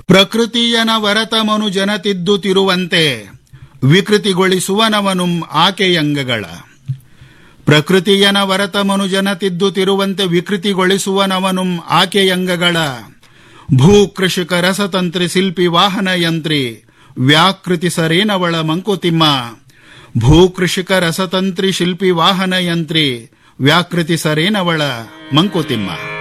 ಪ್ರಕೃತಿಯನ ವರತಮನು ಜನತಿದ್ದುತಿರುವಂತೆ ವಿಕೃತಿಗೊಳಿಸುವನವನು ಆಕೆಯಂಗಗಳ. ಪ್ರಕೃತಿಯನ ವರತಮನು ಜನತಿದ್ದುತಿರುವಂತೆ ವಿಕೃತಿಗೊಳಿಸುವನವನು ಆಕೆಯಂಗಗಳ. ಭೂಕೃಷಿಕ ರಸತಂತ್ರಿ ಶಿಲ್ಪಿ ವಾಹನ ಯಂತ್ರಿ ವ್ಯಾಕೃತಿ ಸರೇನವಳ ಮಂಕುತಿಮ್ಮ. ಭೂಕೃಷಿಕ ರಸತಂತ್ರಿ ಶಿಲ್ಪಿ ವಾಹನ ಯಂತ್ರಿ ವ್ಯಾಕೃತಿ ಸರೇನವಳ ಮಂಕುತಿಮ್ಮ.